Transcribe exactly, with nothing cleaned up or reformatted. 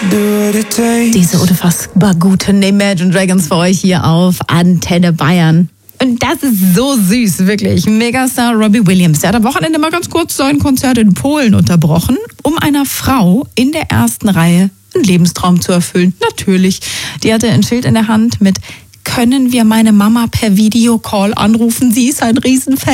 Diese unfassbar guten Imagine Dragons für euch hier auf Antenne Bayern. Und das ist so süß, wirklich. Megastar Robbie Williams, der hat am Wochenende mal ganz kurz sein Konzert in Polen unterbrochen, um einer Frau in der ersten Reihe einen Lebenstraum zu erfüllen. Natürlich. Die hatte ein Schild in der Hand mit: Können wir meine Mama per Videocall anrufen? Sie ist ein Riesenfan.